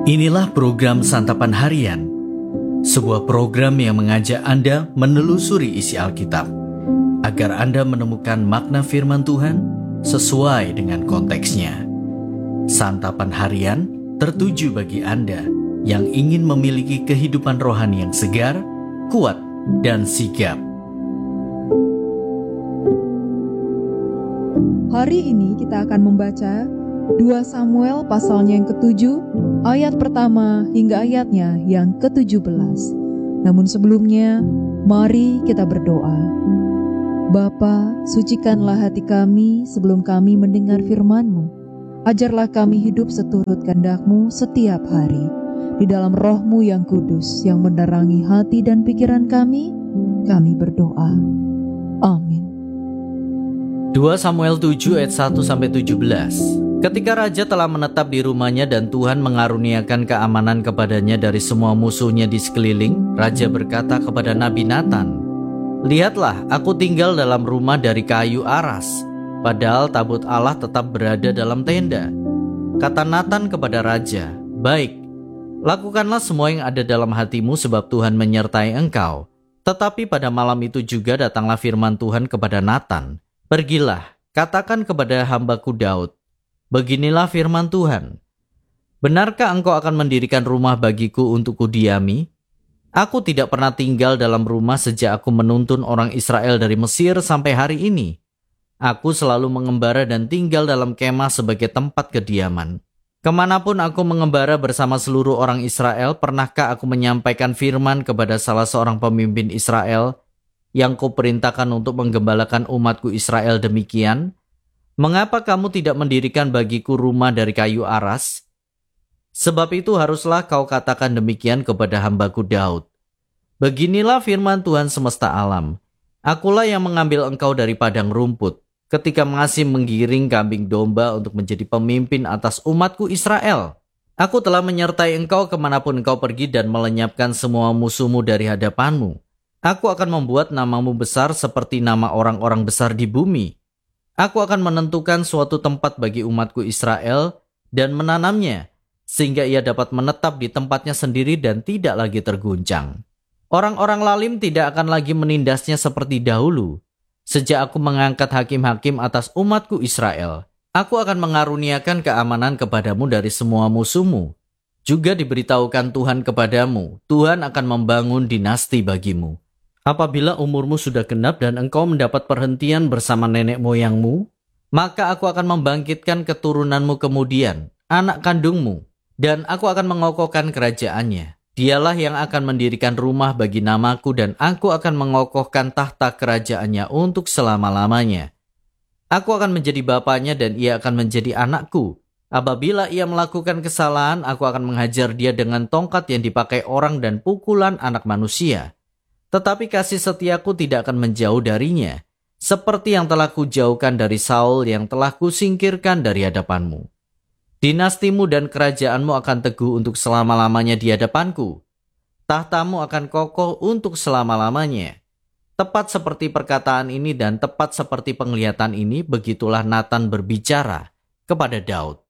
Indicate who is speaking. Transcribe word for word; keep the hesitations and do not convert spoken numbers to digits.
Speaker 1: Inilah program Santapan Harian, sebuah program yang mengajak Anda menelusuri isi Alkitab, agar Anda menemukan makna firman Tuhan sesuai dengan konteksnya. Santapan Harian tertuju bagi Anda yang ingin memiliki kehidupan rohani yang segar, kuat, dan sigap.
Speaker 2: Hari ini kita akan membaca dua Samuel pasalnya yang ketujuh, ayat pertama hingga ayatnya yang ketujuh belas. Namun sebelumnya, mari kita berdoa. Bapa, sucikanlah hati kami sebelum kami mendengar firman-Mu. Ajarlah kami hidup seturut kehendak-Mu setiap hari. Di dalam Roh-Mu yang kudus yang menerangi hati dan pikiran kami, kami berdoa. Amin.
Speaker 1: dua Samuel tujuh ayat satu sampai tujuh belas. Ketika raja telah menetap di rumahnya dan Tuhan mengaruniakan keamanan kepadanya dari semua musuhnya di sekeliling, raja berkata kepada Nabi Natan, "Lihatlah, aku tinggal dalam rumah dari kayu aras, padahal tabut Allah tetap berada dalam tenda." Kata Natan kepada raja, "Baik, lakukanlah semua yang ada dalam hatimu sebab Tuhan menyertai engkau." Tetapi pada malam itu juga datanglah firman Tuhan kepada Natan, "Pergilah, katakan kepada hambaku Daud, beginilah firman Tuhan, benarkah engkau akan mendirikan rumah bagiku untuk kudiami? Aku tidak pernah tinggal dalam rumah sejak aku menuntun orang Israel dari Mesir sampai hari ini. Aku selalu mengembara dan tinggal dalam kemah sebagai tempat kediaman. Kemanapun aku mengembara bersama seluruh orang Israel, pernahkah aku menyampaikan firman kepada salah seorang pemimpin Israel yang kuperintahkan untuk menggembalakan umatku Israel demikian? Mengapa kamu tidak mendirikan bagiku rumah dari kayu aras? Sebab itu haruslah kau katakan demikian kepada hambaku Daud. Beginilah firman Tuhan semesta alam. Akulah yang mengambil engkau dari padang rumput, ketika masih menggiring kambing domba untuk menjadi pemimpin atas umatku Israel. Aku telah menyertai engkau kemanapun engkau pergi dan melenyapkan semua musuhmu dari hadapanmu. Aku akan membuat namamu besar seperti nama orang-orang besar di bumi. Aku akan menentukan suatu tempat bagi umatku Israel dan menanamnya, sehingga ia dapat menetap di tempatnya sendiri dan tidak lagi terguncang. Orang-orang lalim tidak akan lagi menindasnya seperti dahulu. Sejak aku mengangkat hakim-hakim atas umatku Israel, aku akan mengaruniakan keamanan kepadamu dari semua musuhmu. Juga diberitahukan Tuhan kepadamu, Tuhan akan membangun dinasti bagimu. Apabila umurmu sudah genap dan engkau mendapat perhentian bersama nenek moyangmu, maka aku akan membangkitkan keturunanmu kemudian, anak kandungmu, dan aku akan mengokohkan kerajaannya. Dialah yang akan mendirikan rumah bagi namaku dan aku akan mengokohkan tahta kerajaannya untuk selama-lamanya. Aku akan menjadi bapaknya dan ia akan menjadi anakku. Apabila ia melakukan kesalahan, aku akan menghajar dia dengan tongkat yang dipakai orang dan pukulan anak manusia. Tetapi kasih setiaku tidak akan menjauh darinya, seperti yang telah kujauhkan dari Saul yang telah kusingkirkan dari hadapanmu. Dinastimu dan kerajaanmu akan teguh untuk selama-lamanya di hadapanku. Tahtamu akan kokoh untuk selama-lamanya. Tepat seperti perkataan ini dan tepat seperti penglihatan ini, begitulah Natan berbicara kepada Daud.